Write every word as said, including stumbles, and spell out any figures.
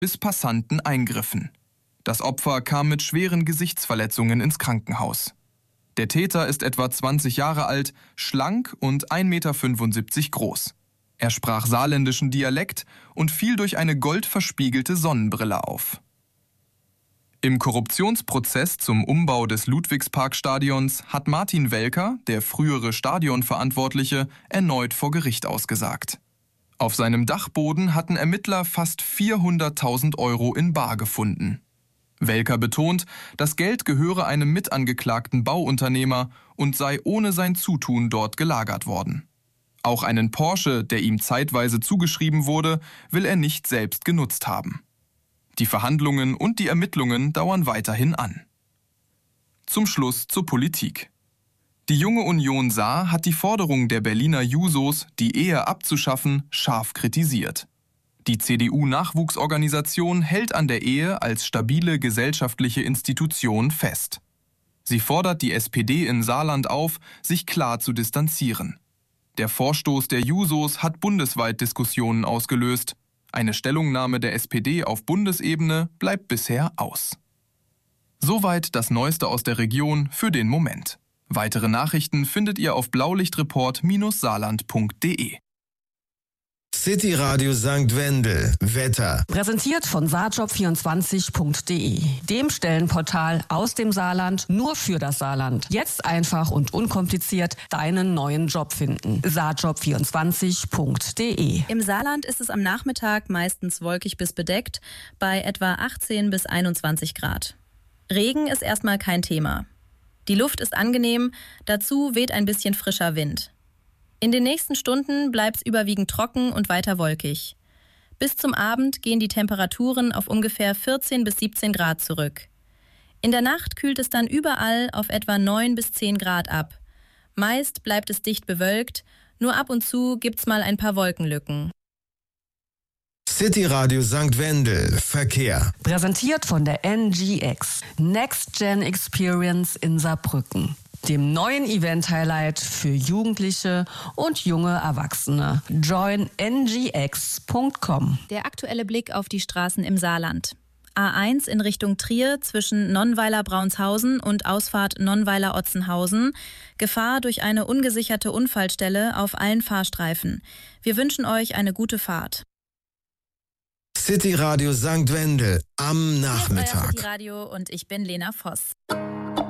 bis Passanten eingriffen. Das Opfer kam mit schweren Gesichtsverletzungen ins Krankenhaus. Der Täter ist etwa zwanzig Jahre alt, schlank und ein Meter fünfundsiebzig groß. Er sprach saarländischen Dialekt und fiel durch eine goldverspiegelte Sonnenbrille auf. Im Korruptionsprozess zum Umbau des Ludwigsparkstadions hat Martin Welker, der frühere Stadionverantwortliche, erneut vor Gericht ausgesagt. Auf seinem Dachboden hatten Ermittler fast vierhunderttausend Euro in bar gefunden. Welker betont, das Geld gehöre einem mitangeklagten Bauunternehmer und sei ohne sein Zutun dort gelagert worden. Auch einen Porsche, der ihm zeitweise zugeschrieben wurde, will er nicht selbst genutzt haben. Die Verhandlungen und die Ermittlungen dauern weiterhin an. Zum Schluss zur Politik. Die Junge Union Saar hat die Forderung der Berliner Jusos, die Ehe abzuschaffen, scharf kritisiert. Die C D U-Nachwuchsorganisation hält an der Ehe als stabile gesellschaftliche Institution fest. Sie fordert die S P D in Saarland auf, sich klar zu distanzieren. Der Vorstoß der Jusos hat bundesweit Diskussionen ausgelöst. Eine Stellungnahme der S P D auf Bundesebene bleibt bisher aus. Soweit das Neueste aus der Region für den Moment. Weitere Nachrichten findet ihr auf blaulichtreport Bindestrich saarland punkt de. City Radio Sankt Wendel. Wetter. Präsentiert von saarjob vierundzwanzig punkt de, dem Stellenportal aus dem Saarland nur für das Saarland. Jetzt einfach und unkompliziert deinen neuen Job finden. saarjob vierundzwanzig punkt de. Im Saarland ist es am Nachmittag meistens wolkig bis bedeckt, bei etwa achtzehn bis einundzwanzig Grad. Regen ist erstmal kein Thema. Die Luft ist angenehm, dazu weht ein bisschen frischer Wind. In den nächsten Stunden bleibt es überwiegend trocken und weiter wolkig. Bis zum Abend gehen die Temperaturen auf ungefähr vierzehn bis siebzehn Grad zurück. In der Nacht kühlt es dann überall auf etwa neun bis zehn Grad ab. Meist bleibt es dicht bewölkt, nur ab und zu gibt's mal ein paar Wolkenlücken. City Radio Sankt Wendel. Verkehr. Präsentiert von der N G X, Next Gen Experience in Saarbrücken, dem neuen Event-Highlight für Jugendliche und junge Erwachsene. join n g x punkt com. Der aktuelle Blick auf die Straßen im Saarland. A eins in Richtung Trier zwischen Nonnweiler-Braunshausen und Ausfahrt Nonnweiler-Otzenhausen. Gefahr durch eine ungesicherte Unfallstelle auf allen Fahrstreifen. Wir wünschen euch eine gute Fahrt. City Radio Sankt Wendel am Nachmittag. City Radio und ich bin Lena Voss.